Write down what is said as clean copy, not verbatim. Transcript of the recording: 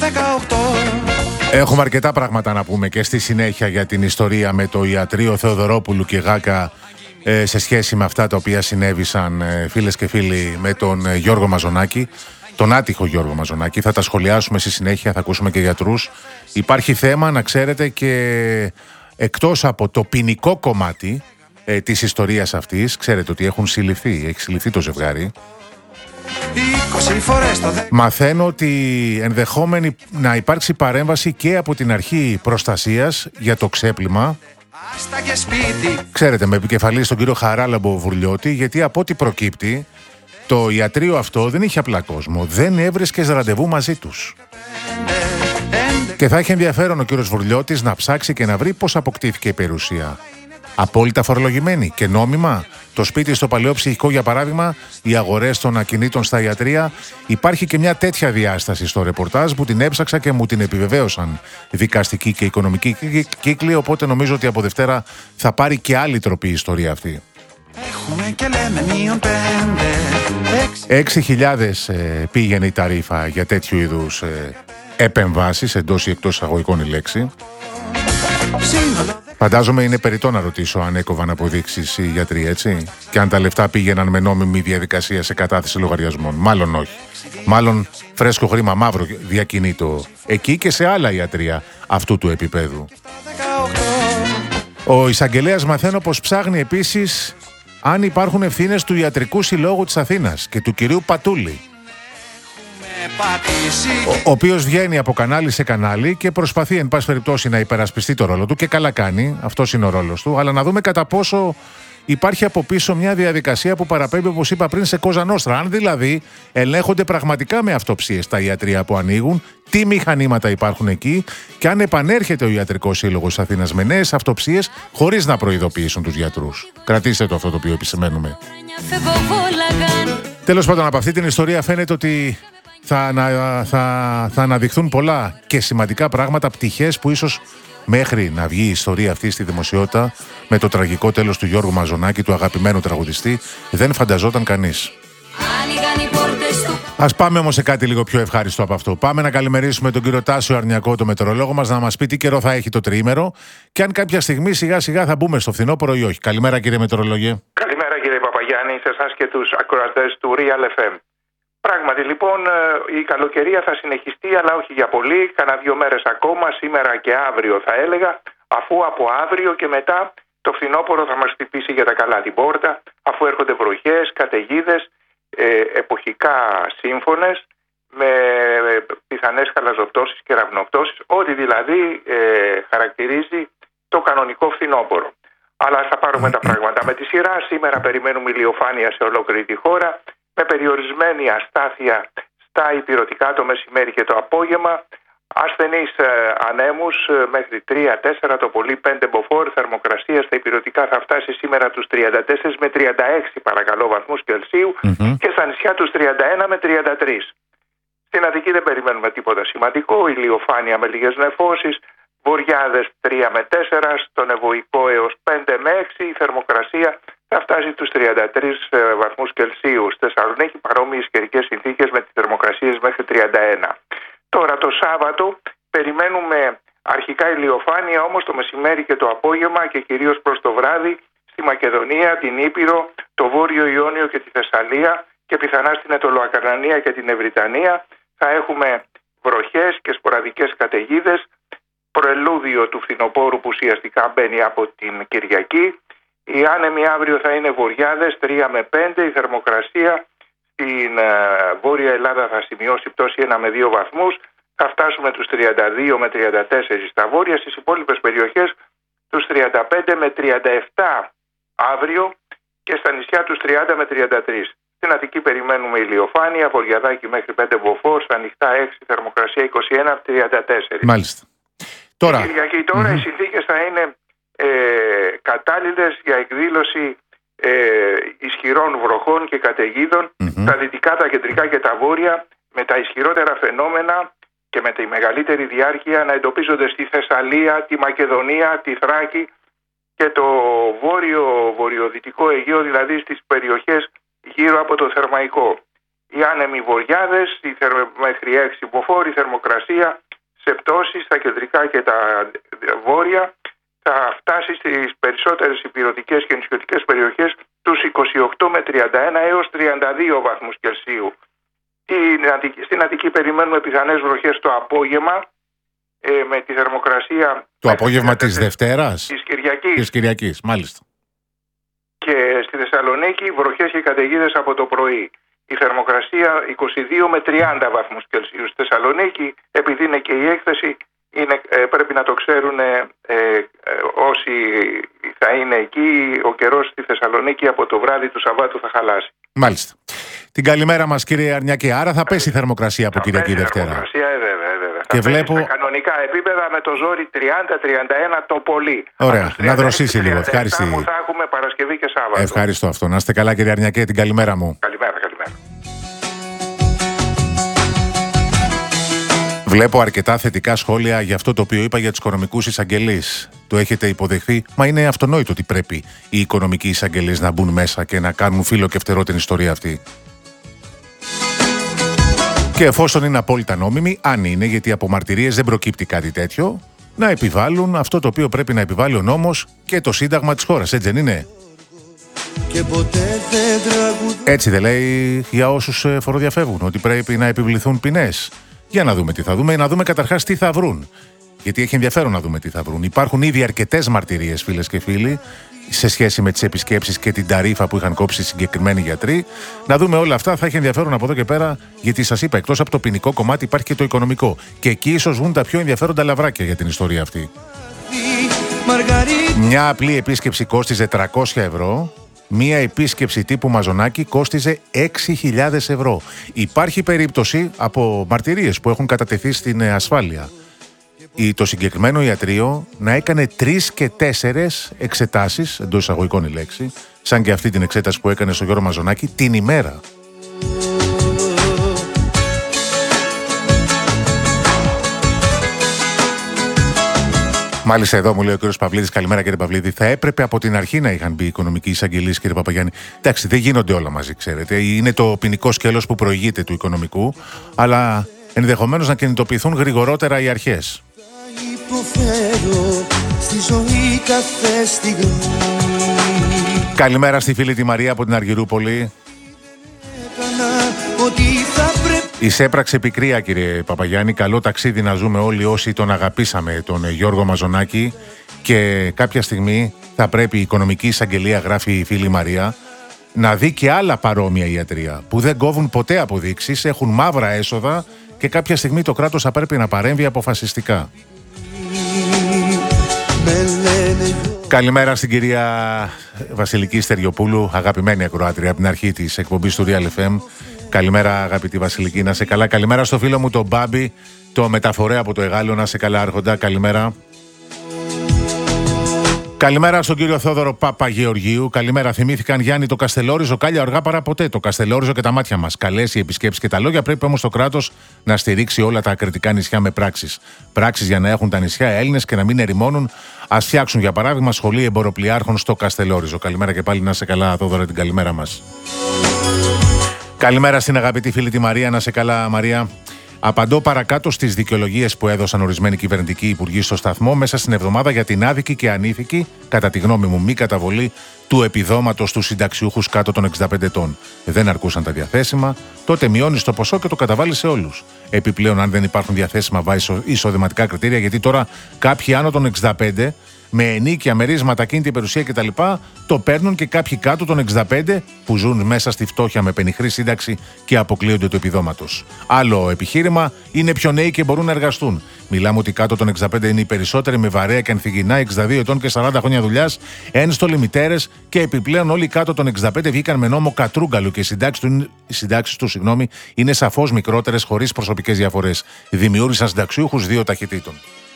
Έχουμε αρκετά πράγματα να πούμε και στη συνέχεια για την ιστορία με το ιατρείο Θεοδωρόπουλου και Γάκα σε σχέση με αυτά τα οποία συνέβησαν, φίλες και φίλοι, με τον Γιώργο Μαζονάκη, τον άτυχο Γιώργο Μαζονάκη. Θα τα σχολιάσουμε στη συνέχεια, θα ακούσουμε και γιατρούς. Υπάρχει θέμα, να ξέρετε, και εκτός από το ποινικό κομμάτι της ιστορίας αυτής, ξέρετε ότι έχει συλληφθεί το ζευγάρι. Μαθαίνω ότι ενδεχόμενη να υπάρξει παρέμβαση και από την αρχή προστασίας για το ξέπλυμα. Ξέρετε, με επικεφαλή στον κύριο Χαράλαμπο Βουρλιώτη, γιατί από ό,τι προκύπτει, το ιατρείο αυτό δεν είχε απλά κόσμο, δεν έβρισκες ραντεβού μαζί τους. Και θα έχει ενδιαφέρον ο κύριος Βουρλιώτης να ψάξει και να βρει πώς αποκτήθηκε η περιουσία. Απόλυτα φορολογημένη και νόμιμα. Το σπίτι στο Παλαιό Ψυχικό, για παράδειγμα, οι αγορές των ακινήτων στα ιατρεία. Υπάρχει και μια τέτοια διάσταση στο ρεπορτάζ που την έψαξα και μου την επιβεβαίωσαν δικαστικοί και οικονομικοί κύκλοι. Οπότε νομίζω ότι από Δευτέρα θα πάρει και άλλη τροπή η ιστορία αυτή. 6.000 πήγαινε η ταρίφα για τέτοιου είδους επεμβάσεις, εντός ή εκτός εισαγωγικών η λέξη. Φαντάζομαι είναι περιττό να ρωτήσω αν έκοβαν αποδείξεις οι γιατροί, έτσι, και αν τα λεφτά πήγαιναν με νόμιμη διαδικασία σε κατάθεση λογαριασμών. Μάλλον όχι. Μάλλον φρέσκο χρήμα μαύρο διακινείτο εκεί και σε άλλα ιατρεία αυτού του επίπεδου. Ο εισαγγελέας μαθαίνω πως ψάχνει επίσης αν υπάρχουν ευθύνες του Ιατρικού Συλλόγου της Αθήνας και του κυρίου Πατούλη, ο οποίος βγαίνει από κανάλι σε κανάλι και προσπαθεί εν πάση περιπτώσει να υπερασπιστεί το ρόλο του, και καλά κάνει, αυτός είναι ο ρόλος του, αλλά να δούμε κατά πόσο υπάρχει από πίσω μια διαδικασία που παραπέμπει, όπως είπα πριν, σε Κόζα Νόστρα. Αν δηλαδή ελέγχονται πραγματικά με αυτοψίες τα ιατρεία που ανοίγουν, τι μηχανήματα υπάρχουν εκεί, και αν επανέρχεται ο Ιατρικός Σύλλογος Αθήνας με νέες αυτοψίες χωρίς να προειδοποιήσουν τους γιατρούς. Κρατήστε το αυτό το οποίο επισημαίνουμε. Τέλος πάντων, από αυτή την ιστορία φαίνεται ότι θα αναδειχθούν πολλά και σημαντικά πράγματα, πτυχές που ίσως μέχρι να βγει η ιστορία αυτή στη δημοσιότητα με το τραγικό τέλος του Γιώργου Μαζονάκη, του αγαπημένου τραγουδιστή, δεν φανταζόταν κανείς. Ας πάμε όμως σε κάτι λίγο πιο ευχάριστο από αυτό. Πάμε να καλημερίσουμε τον κύριο Τάσιο Αρνιακό, το μετεωρολόγο μας, να μας πει τι καιρό θα έχει το τριήμερο και αν κάποια στιγμή σιγά σιγά θα μπούμε στο φθινόπωρο ή όχι. Καλημέρα, κύριε μετεωρολόγε. Καλημέρα, κύριε Παπαγιάννη, σε εσάς και τους ακροατές του Real FM. Πράγματι, λοιπόν, η καλοκαιρία θα συνεχιστεί, αλλά όχι για πολύ. Κάνα 2 μέρες ακόμα, σήμερα και αύριο θα έλεγα, αφού από αύριο και μετά το φθινόπωρο θα μας χτυπήσει για τα καλά την πόρτα, αφού έρχονται βροχές, καταιγίδες, εποχικά σύμφωνες, με πιθανές χαλαζοπτώσεις και ραυνοπτώσεις, ό,τι δηλαδή χαρακτηρίζει το κανονικό φθινόπωρο. Αλλά θα πάρουμε τα πράγματα με τη σειρά. Σήμερα περιμένουμε ηλιοφάνεια σε ολόκληρη τη χώρα, με περιορισμένη αστάθεια στα ηπειρωτικά το μεσημέρι και το απόγευμα, ασθενείς ανέμους μέχρι 3-4, το πολύ 5 μποφόρ, θερμοκρασία στα ηπειρωτικά θα φτάσει σήμερα τους 34 με 36 παρακαλώ βαθμούς Κελσίου και στα νησιά τους 31 με 33. Στην Αττική δεν περιμένουμε τίποτα σημαντικό, ηλιοφάνεια με λίγες νεφώσεις, βοριάδες 3 με 4, στον Ευωικό έως 5 με 6, η θερμοκρασία θα φτάσει τους 33 βαθμούς Κελσίου. Στη Θεσσαλονίκη παρόμοιες καιρικές συνθήκες με τις θερμοκρασίες μέχρι 31. Τώρα το Σάββατο περιμένουμε αρχικά ηλιοφάνεια, όμως το μεσημέρι και το απόγευμα και κυρίως προς το βράδυ στη Μακεδονία, την Ήπειρο, το Βόρειο Ιόνιο και τη Θεσσαλία και πιθανά στην Αιτωλοακαρνανία και την Ευρυτανία θα έχουμε βροχές και σποραδικές καταιγίδες, προελούδιο του φθινοπόρου που ουσιαστικά μπαίνει από την Κυριακή. Οι άνεμοι αύριο θα είναι βοριάδες 3 με 5, η θερμοκρασία στην Βόρεια Ελλάδα θα σημειώσει πτώση 1 με 2 βαθμούς, θα φτάσουμε τους 32 με 34 στα βόρεια, στις υπόλοιπες περιοχές τους 35 με 37 αύριο και στα νησιά τους 30 με 33. Στην Αττική περιμένουμε ηλιοφάνεια, βοριαδάκι μέχρι 5 μποφόρ, στα ανοιχτά 6, θερμοκρασία 21 με 34. Μάλιστα. Τώρα, Κυριακή τώρα οι συνθήκες θα είναι κατάλληλες για εκδήλωση ισχυρών βροχών και καταιγίδων τα δυτικά, τα κεντρικά και τα βόρεια, με τα ισχυρότερα φαινόμενα και με τη μεγαλύτερη διάρκεια να εντοπίζονται στη Θεσσαλία, τη Μακεδονία, τη Θράκη και το βορειοδυτικό Αιγαίο, δηλαδή στις περιοχές γύρω από το Θερμαϊκό. οι άνεμοι βορειάδες, μέχρι 6 υποφόρη, θερμοκρασία σε πτώσεις στα κεντρικά και τα βόρεια θα φτάσει στις περισσότερες ηπειρωτικές και νησιωτικές περιοχές τους 28 με 31 έως 32 βαθμούς Κελσίου. Στην Αττική περιμένουμε πιθανές βροχές το απόγευμα, με τη θερμοκρασία... Το απόγευμα της Δευτέρας? Της Κυριακής, μάλιστα. Και στη Θεσσαλονίκη βροχές και καταιγίδες από το πρωί. Η θερμοκρασία 22 με 30 βαθμούς Κελσίου. Στη Θεσσαλονίκη, επειδή είναι και η έκθεση, πρέπει να το ξέρουν όσοι θα είναι εκεί, ο καιρός στη Θεσσαλονίκη από το βράδυ του Σαββάτου θα χαλάσει. Μάλιστα. Την καλημέρα μας, κύριε Αρνιακέ. Άρα θα πέσει η θερμοκρασία από Κυριακή Δευτέρα? Θερμοκρασία, βέβαια. Και θα βλέπω στα κανονικά επίπεδα με το ζόρι 30-31 το πολύ. Ωραία, να δροσίσει λίγο. Ευχαριστώ. Θα έχουμε Παρασκευή και Σάββατο. Ευχαριστώ αυτό. Να είστε καλά, κύριε Αρνιακέ. Την καλημέρα μου. Καλημέρα. Βλέπω αρκετά θετικά σχόλια για αυτό το οποίο είπα για τους οικονομικούς εισαγγελείς. Το έχετε υποδεχθεί? Μα είναι αυτονόητο ότι πρέπει οι οικονομικοί εισαγγελείς να μπουν μέσα και να κάνουν φύλλο και φτερό την ιστορία αυτή. Και εφόσον είναι απόλυτα νόμιμοι, αν είναι, γιατί από μαρτυρίες δεν προκύπτει κάτι τέτοιο, να επιβάλλουν αυτό το οποίο πρέπει να επιβάλλει ο νόμος και το Σύνταγμα της χώρας, έτσι δεν είναι? Έτσι δεν λέει για όσους φοροδιαφεύγουν, ότι πρέπει να επιβληθούν ποινές? Για να δούμε τι θα δούμε, να δούμε καταρχάς τι θα βρουν. Γιατί έχει ενδιαφέρον να δούμε τι θα βρουν. Υπάρχουν ήδη αρκετές μαρτυρίες, φίλες και φίλοι, σε σχέση με τις επισκέψεις και την ταρίφα που είχαν κόψει συγκεκριμένοι γιατροί. Να δούμε όλα αυτά, θα έχει ενδιαφέρον από εδώ και πέρα, γιατί σας είπα, εκτός από το ποινικό κομμάτι υπάρχει και το οικονομικό. Και εκεί ίσως βγουν τα πιο ενδιαφέροντα λαβράκια για την ιστορία αυτή. Μια απλή επίσκεψη κόστιζε 300 ευρώ. Μία επίσκεψη τύπου Μαζονάκη κόστιζε 6.000 ευρώ. Υπάρχει περίπτωση από μαρτυρίες που έχουν κατατεθεί στην ασφάλεια το συγκεκριμένο ιατρείο να έκανε 3 και 4 εξετάσεις, εντός εισαγωγικών η λέξη, σαν και αυτή την εξέταση που έκανε στο Γιώργο Μαζονάκη, την ημέρα. Μάλιστα, εδώ μου λέει ο κ. Παυλίδης, καλημέρα κύριε Παυλίδη. Θα έπρεπε από την αρχή να είχαν μπει οι οικονομικοί εισαγγελείς, κύριε Παπαγιάννη. Εντάξει, δεν γίνονται όλα μαζί, ξέρετε. Είναι το ποινικό σκέλος που προηγείται του οικονομικού, αλλά ενδεχομένως να κινητοποιηθούν γρηγορότερα οι αρχές. Καλημέρα στη φίλη τη Μαρία από την Αργυρούπολη. Εισέπραξε πικρία, κύριε Παπαγιάννη. Καλό ταξίδι να ζούμε όλοι όσοι τον αγαπήσαμε, τον Γιώργο Μαζονάκη. Και κάποια στιγμή θα πρέπει η οικονομική εισαγγελία, γράφει η φίλη Μαρία, να δει και άλλα παρόμοια ιατρεία που δεν κόβουν ποτέ αποδείξεις, έχουν μαύρα έσοδα και κάποια στιγμή το κράτος θα πρέπει να παρέμβει αποφασιστικά. Καλημέρα στην κυρία Βασιλική Στεριοπούλου, αγαπημένη ακροάτρια από την αρχή της εκπομπής του Real FM. Καλημέρα αγαπητή Βασιλική, να σε καλά. Καλημέρα στο φίλο μου τον Μπάμπη, το μεταφορέα από το Εγάλεο, να σε καλά άρχοντα. Καλημέρα. Καλημέρα στον κύριο Θόδωρο Παπαγεωργίου. Καλημέρα. Θυμήθηκαν Γιάννη το Καστελόριζο, κάλια αργά παρά ποτέ. Το Καστελόριζο και τα μάτια μας. Καλές οι επισκέψεις και τα λόγια. Πρέπει όμως το κράτος να στηρίξει όλα τα ακριτικά νησιά με πράξεις. Πράξεις για να έχουν τα νησιά Έλληνες και να μην ερημώνουν. Ας φτιάξουν για παράδειγμα σχολή εμποροπλιάρχων στο Καστελόριζο. Καλημέρα και πάλι, να σε καλά, Θόδωρο, την καλημέρα μας. Καλημέρα στην αγαπητή φίλη τη Μαρία, να σε καλά, Μαρία. Απαντώ παρακάτω στις δικαιολογίες που έδωσαν ορισμένοι κυβερνητικοί υπουργοί στο σταθμό μέσα στην εβδομάδα για την άδικη και ανήθικη, κατά τη γνώμη μου, μη καταβολή του επιδόματος στους συνταξιούχους κάτω των 65 ετών. Δεν αρκούσαν τα διαθέσιμα, τότε μειώνεις το ποσό και το καταβάλεις σε όλους. Επιπλέον, αν δεν υπάρχουν διαθέσιμα βάσει εισοδηματικά κριτήρια, γιατί τώρα κάποιοι άνω των 65 με ενίκια, μερίσματα, κίνητη περιουσία κτλ. Το παίρνουν και κάποιοι κάτω των 65 που ζουν μέσα στη φτώχεια με πενιχρή σύνταξη και αποκλείονται του επιδόματος. Άλλο επιχείρημα, είναι πιο νέοι και μπορούν να εργαστούν. Μιλάμε ότι κάτω των 65 είναι οι περισσότεροι με βαρέα και ανθυγινά 62 ετών και 40 χρόνια δουλειάς, ένστολοι μητέρες και επιπλέον όλοι κάτω των 65 βγήκαν με νόμο Κατρούγκαλου και οι συντάξεις του είναι σαφώς μικρότερες χωρίς προσωπικές διαφορές. Δημιούργησαν συνταξιούχους δύο ταχυτήτων.